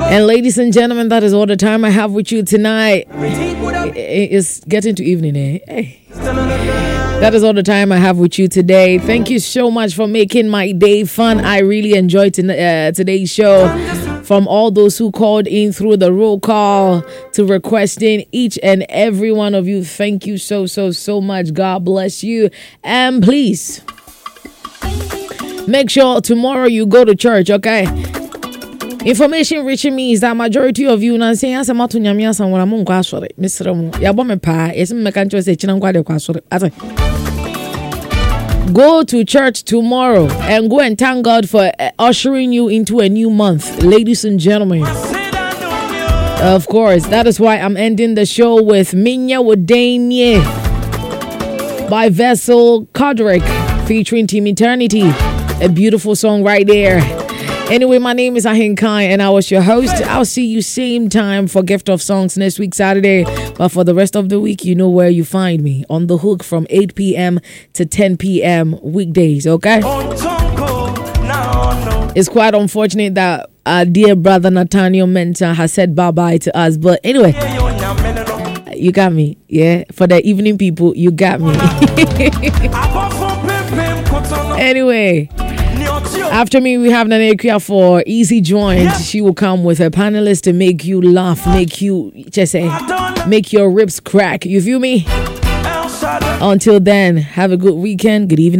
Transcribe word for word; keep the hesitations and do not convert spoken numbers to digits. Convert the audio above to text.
And ladies and gentlemen, that is all the time I have with you tonight. It's getting to evening, eh? Hey. That is all the time I have with you today. Thank you so much for making my day fun. I really enjoyed t- uh, today's show. From all those who called in through the roll call to requesting, each and every one of you, thank you so, so, so much. God bless you. And please, make sure tomorrow you go to church, okay? Information reaching me is that majority of you now saying as a matu nyamia san wala mo nkwa asore Mister Mo ya bo me pa yes me kan cho say china nkwa de kwa asore ate go to church tomorrow and go and thank God for ushering you into a new month, ladies and gentlemen. Of course, that is why I'm ending the show with Minya Wodanye by Vessel Kodrick featuring Team Eternity. A beautiful song right there. Anyway, my name is Ahin Kai and I was your host. I'll see you same time for Gift of Songs next week, Saturday. But for the rest of the week, you know where you find me. On the hook from eight p.m. to ten p.m. weekdays, okay? It's quite unfortunate that our dear brother Nathaniel Mensah has said bye-bye to us. But anyway, you got me, yeah? For the evening people, you got me. Anyway, after me, we have Nanekia for Easy Joint. She will come with her panelists to make you laugh, make you, just say, make your ribs crack. You feel me? Until then, have a good weekend. Good evening.